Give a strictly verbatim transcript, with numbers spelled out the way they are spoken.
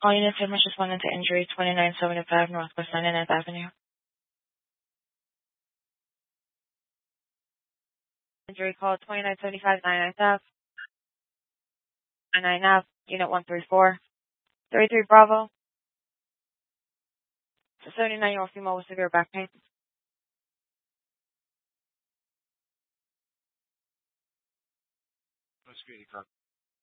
All units admission responding to injury twenty-nine seventy-five Northwest ninety-ninth Avenue. Injury call twenty-nine seventy-five ninety-ninth Ave. ninety-nine Ave, unit one three four. thirty-three Bravo. It's a seventy-nine-year-old female with severe back pain. Let's get it,